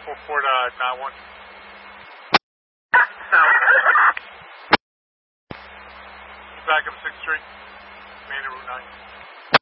44.91. Back up 6th Street, main of Route 9.